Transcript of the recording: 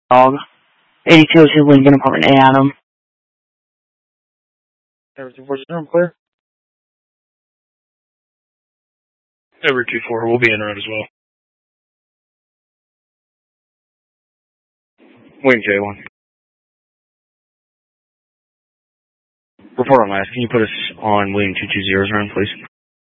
Dog. 8202 Lincoln, apartment A, Adam. Everything for room clear? Over 2-4, we'll be in route as well. Wing J1. Report on last. Can you put us on William 220's room, please?